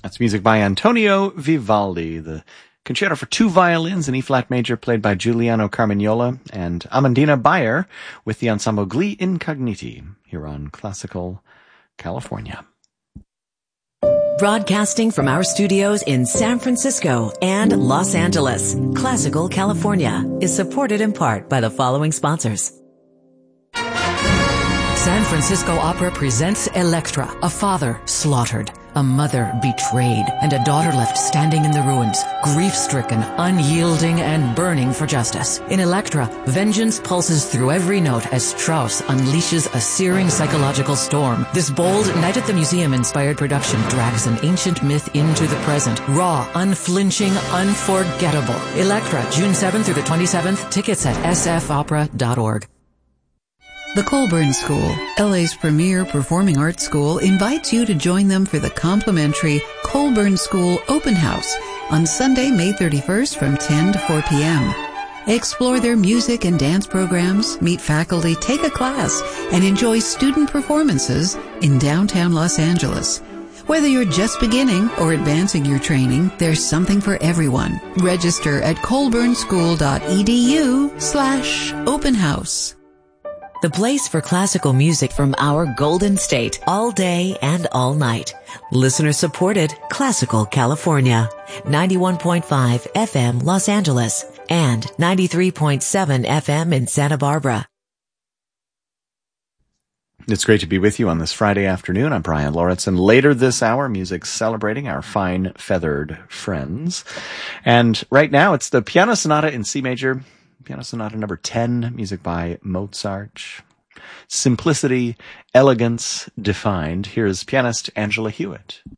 That's music by Antonio Vivaldi, the concerto for two violins in E-flat major played by Giuliano Carmignola and Amandina Bayer with the ensemble Gli Incogniti here on Classical California. Broadcasting from our studios in San Francisco and Los Angeles, Classical California is supported in part by the following sponsors. San Francisco Opera presents Elektra, a father slaughtered, a mother betrayed, and a daughter left standing in the ruins, grief-stricken, unyielding, and burning for justice. In Elektra, vengeance pulses through every note as Strauss unleashes a searing psychological storm. This bold Night at the Museum-inspired production drags an ancient myth into the present. Raw, unflinching, unforgettable. Elektra, June 7th through the 27th. Tickets at sfopera.org. The Colburn School, LA's premier performing arts school, invites you to join them for the complimentary Colburn School Open House on Sunday, May 31st from 10 to 4 p.m. Explore their music and dance programs, meet faculty, take a class, and enjoy student performances in downtown Los Angeles. Whether you're just beginning or advancing your training, there's something for everyone. Register at colburnschool.edu/open house. The place for classical music from our Golden State, all day and all night. Listener-supported Classical California, 91.5 FM Los Angeles, and 93.7 FM in Santa Barbara. It's great to be with you on this Friday afternoon. I'm Brian Lawrence, and later this hour, music celebrating our fine feathered friends. And right now, it's the Piano Sonata in C major, Piano Sonata number 10, music by Mozart. Simplicity, elegance defined. Here's pianist Angela Hewitt.